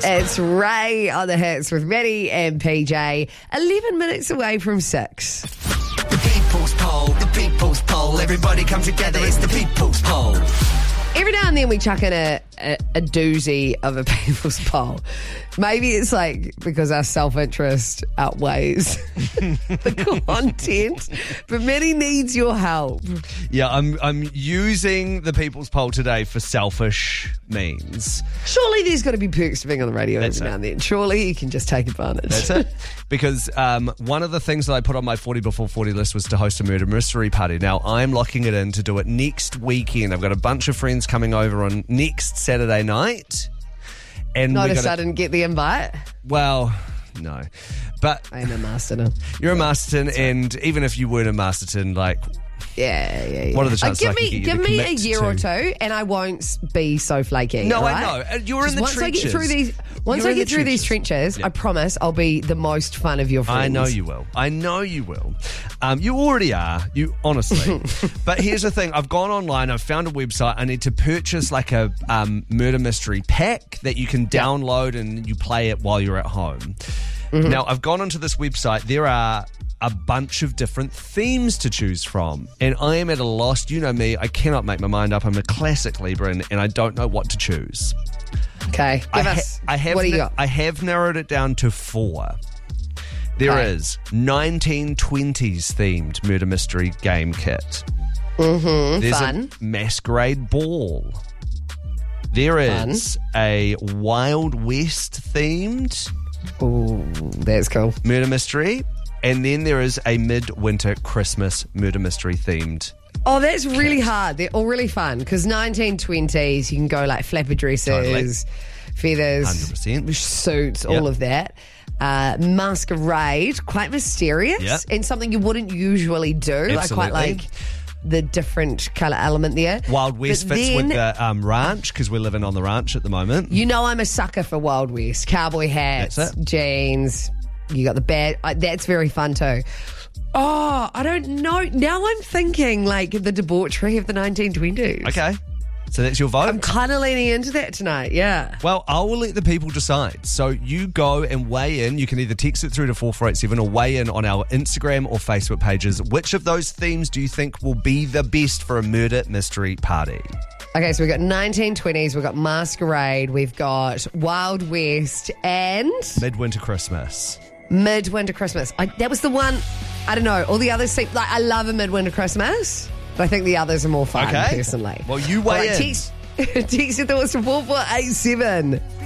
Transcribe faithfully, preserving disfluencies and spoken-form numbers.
It's Ray on the hits with Maddie and P J. eleven minutes away from six. The People's Poll, the People's Poll. Everybody come together, it's the People's Poll. Every now and then we chuck in a, a, a doozy of a People's Poll. Maybe it's like because our self-interest outweighs the content, but Maddie needs your help. Yeah, I'm I'm using the People's Poll today for selfish means. Surely there's got to be perks to being on the radio That's every it. now and then. Surely you can just take advantage. That's it. Because um, one of the things that I put on my forty before forty list was to host a murder mystery party. Now, I'm locking it in to do it next weekend. I've got a bunch of friends coming over on next Saturday night. And we're Notice gonna, I didn't get the invite. Well, no. But I am a Masterton. you're a Masterton, and even if you weren't a Masterton, like... Yeah, yeah, yeah. What are the Uh, chances give I can me, get you give to me a commit year to- or two, and I won't be so flaky. No, right? I know. Uh, You're in Just the once trenches. I get through these, once You're I in get the through these trenches. trenches, Yeah. I promise I'll be the most fun of your friends. I know you will. I know you will. Um, you already are. You honestly. But here's the thing. I've gone online. I've found a website. I need to purchase like a um, murder mystery pack that you can download and you play it while you're at home. Mm-hmm. Now, I've gone onto this website. There are a bunch of different themes to choose from. And I am at a loss. You know me. I cannot make my mind up. I'm a classic Libran and I don't know what to choose. Okay, I, give ha- us. I have what do you na- got? I have narrowed it down to four. There Okay. is nineteen twenties themed murder mystery game kit. Mm-hmm, There's fun. a masquerade ball. There is a Wild West themed Ooh, that's cool. murder mystery. And then there is a midwinter Christmas murder mystery themed. Oh, that's really hard. They're all really fun because nineteen twenties, you can go like flapper dresses, Totally. feathers, one hundred percent. suits, Yep. all of that. Uh, masquerade, quite mysterious Yep. and something you wouldn't usually do. I quite Absolutely. like the different colour element there. Wild West But fits then, with the um, ranch because we're living on the ranch at the moment. You know I'm a sucker for Wild West. Cowboy hats, That's it. jeans. You got the bad. Uh, that's very fun too. Oh, I don't know. Now I'm thinking like the debauchery of the nineteen twenties. Okay. So that's your vote? I'm kind of leaning into that tonight, yeah. Well, I will let the people decide. So you go and weigh in. You can either text it through to four four eight seven or weigh in on our Instagram or Facebook pages. Which of those themes do you think will be the best for a murder mystery party? Okay, so we've got nineteen twenties, we've got Masquerade, we've got Wild West, and Midwinter Christmas. Midwinter Christmas. I, that was the one, I don't know, all the others seem, like I love a Midwinter Christmas, but I think the others are more fun, Okay. personally. Well, you All weigh right, in. Text, text your thoughts to four four eight seven.